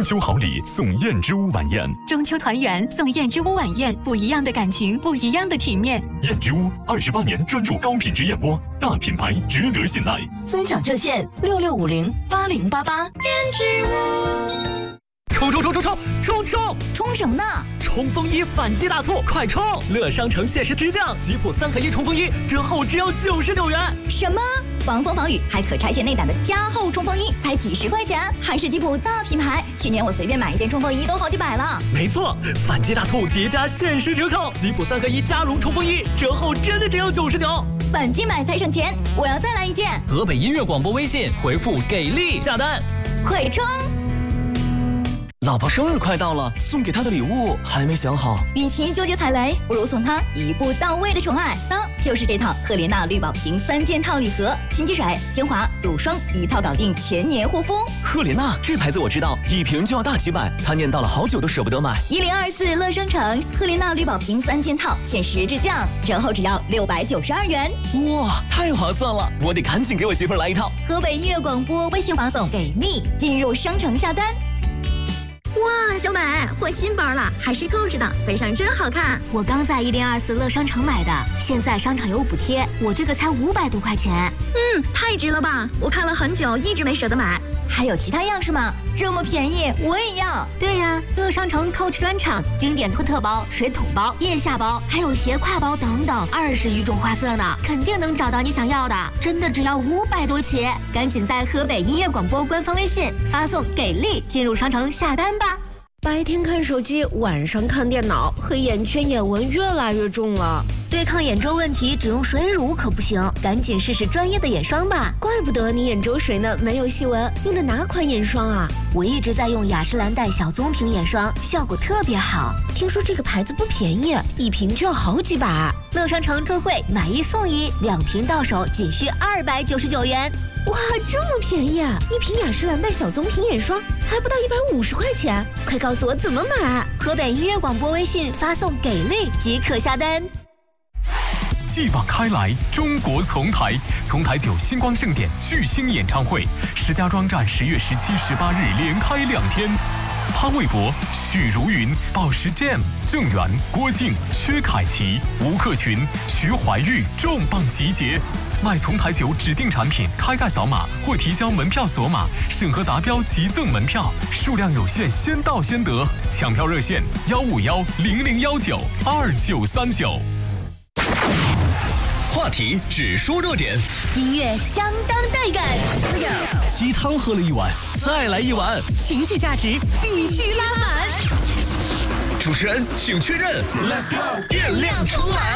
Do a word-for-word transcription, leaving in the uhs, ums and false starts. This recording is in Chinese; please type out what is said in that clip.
秋好礼送燕之屋晚宴， 中秋团圆送燕之屋晚宴，不一样的感情，不一样的体面。 燕之屋二十八年专注高品质燕窝，大品牌值得信赖。 尊享热线六六五零八零八八。燕之屋。冲冲冲冲冲冲冲！ 冲什么呢？ 冲锋衣反击大促，快冲！乐商城限时直降，吉普三合一冲锋衣折后只要九十九元。 什么？防风防雨还可拆卸内胆的加厚冲锋衣，才几十块钱，还是吉普大品牌。去年我随便买一件冲锋衣都好几百了。 没错，反击大促叠加限时折扣，吉普三合一加绒冲锋衣折后真的只要九十九。 反击买才省钱，我要再来一件。 河北音乐广播微信回复给力下单， 快冲！ 老婆生日快到了，送给她的礼物还没想好。 与其纠结踩雷，不如送她一步到位的宠爱。那就是这套赫莲娜绿宝瓶三件套礼盒，新机水、精华、乳霜一套搞定全年护肤。 赫莲娜这牌子我知道，一瓶就要大几百，她念叨了好久都舍不得买。 一零二四乐商城赫莲娜绿宝瓶三件套限时直降，折后只要六百九十二元。 哇，太划算了！我得赶紧给我媳妇儿来一套。 河北音乐广播微信发送给力，进入商城下单。哇，小美，换新包了，还是扣子的，背上真好看。 我刚在一零二四乐商城买的，现在商场有补贴，我这个才五百多块钱。 嗯，太值了吧！我看了很久，一直没舍得买。还有其他样式吗？这么便宜，我也要。 对呀，乐商城 Coach 专场，经典托特包、水桶包、腋下包，还有斜挎包等等，二十余种花色呢，肯定能找到你想要的。真的只要五百多起，赶紧在河北音乐广播官方微信发送给力，进入商城下单吧。 白天看手机，晚上看电脑，黑眼圈、眼纹越来越重了。 对抗眼周问题，只用水乳可不行，赶紧试试专业的眼霜吧。 怪不得你眼周水嫩，没有细纹，用的哪款眼霜啊？ 我一直在用雅诗兰黛小棕瓶眼霜，效果特别好。 听说这个牌子不便宜，一瓶就要好几百。 乐商城特惠，买一送一，两瓶到手仅需二百九十九元。 哇，这么便宜！一瓶雅诗兰黛小棕瓶眼霜还不到一百五十块钱，快告诉我怎么买！ 河北音乐广播微信发送给力即可下单。 继往开来，中国丛台，丛台九星光盛典巨星演唱会，石家庄站十月十七、十八日连开两天。潘玮柏、许茹芸、宝石 Jam、郑源、郭靖、薛凯琪、吴克群、徐怀钰重磅集结。买丛台酒指定产品，开盖扫码或提交门票锁码，审核达标即赠门票，数量有限，先到先得。抢票热线：幺五幺零零幺九二九三九。 话题只说热点， 音乐相当带感。 鸡汤喝了一碗，再来一碗， 情绪价值必须拉满。 主持人请确认 ，Let's go， 电量充满。